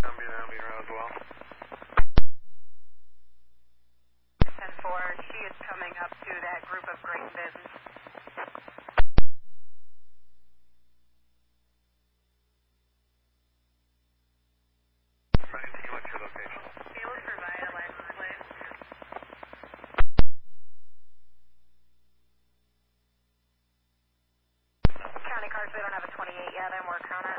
I'm here as well. 10-4, she is coming up to that group of great business. Brian T, what's your location? Field for Violet, please. County cars, we don't have a 28 yet. I'm working on it.